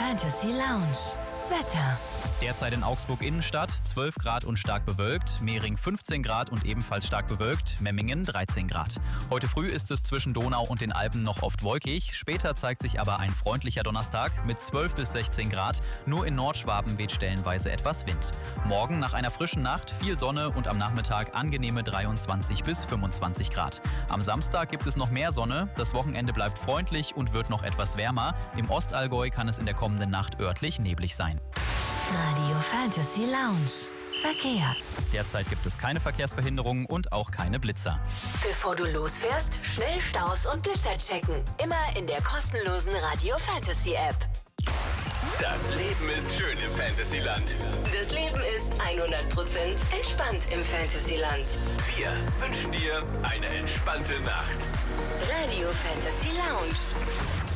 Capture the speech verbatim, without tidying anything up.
Fantasy Lounge. Wetter. Derzeit in Augsburg Innenstadt zwölf Grad und stark bewölkt, Mehring fünfzehn Grad und ebenfalls stark bewölkt, Memmingen dreizehn Grad. Heute früh ist es zwischen Donau und den Alpen noch oft wolkig, später zeigt sich aber ein freundlicher Donnerstag mit zwölf bis sechzehn Grad, nur in Nordschwaben weht stellenweise etwas Wind. Morgen nach einer frischen Nacht viel Sonne und am Nachmittag angenehme dreiundzwanzig bis fünfundzwanzig Grad. Am Samstag gibt es noch mehr Sonne, das Wochenende bleibt freundlich und wird noch etwas wärmer. Im Ostallgäu kann es in der kommenden Nacht örtlich neblig sein. Radio Fantasy Lounge. Verkehr. Derzeit gibt es keine Verkehrsbehinderungen und auch keine Blitzer. Bevor du losfährst, schnell Staus und Blitzer checken. Immer in der kostenlosen Radio Fantasy App. Das Leben ist schön im Fantasyland. Das Leben ist hundert Prozent entspannt im Fantasyland. Wir wünschen dir eine entspannte Nacht. Radio Fantasy Lounge.